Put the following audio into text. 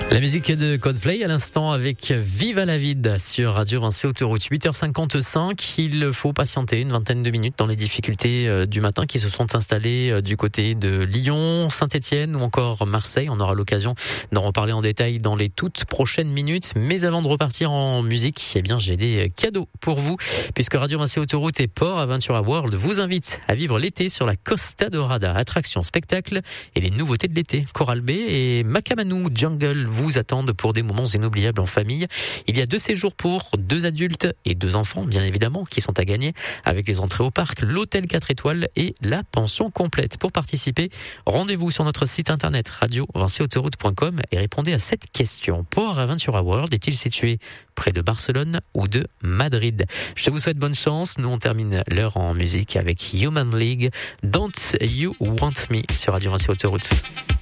La musique de Coldplay à l'instant avec Viva la Vida sur Radio Vinci Autoroute. 8h55, il faut patienter une vingtaine de minutes dans les difficultés du matin qui se sont installées du côté de Lyon, Saint-Étienne ou encore Marseille. On aura l'occasion d'en reparler en détail dans les toutes prochaines minutes. Mais avant de repartir en musique, eh bien, j'ai des cadeaux pour vous puisque Radio Vinci Autoroute et Port Aventura World vous invitent à vivre l'été sur la Costa Dorada. Attractions, spectacles et les nouveautés de l'été. Coral Bay et Macamanou Jungle vous attendent pour des moments inoubliables en famille. Il y a 2 séjours pour 2 adultes et 2 enfants, bien évidemment, qui sont à gagner avec les entrées au parc, l'hôtel 4 étoiles et la pension complète. Pour participer, rendez-vous sur notre site internet radio-vinciautoroute.com et répondez à cette question. Port Aventura World est-il situé près de Barcelone ou de Madrid? Je vous souhaite bonne chance. Nous, on termine l'heure en musique avec Human League, Don't You Want Me sur Radio Vinci Autoroute.